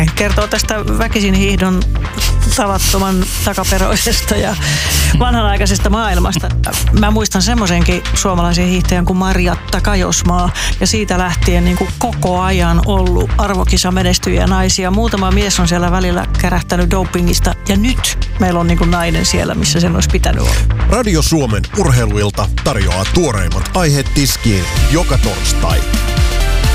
Kertoo tästä väkisin hiihdon tavattoman takaperoisesta ja vanhanaikaisesta maailmasta. Mä muistan semmoisenkin suomalaisen hiihtäjän kuin Marjatta Kajosmaa, ja siitä lähtien niin kuin koko ajan ollut arvokisamenestyjiä naisia. Muutama mies on siellä välillä kärähtänyt dopingista, ja nyt meillä on niin kuin nainen siellä, missä sen olisi pitänyt olla. Radio Suomen urheiluilta tarjoaa tuoreimmat aiheet tiskiin joka torstai.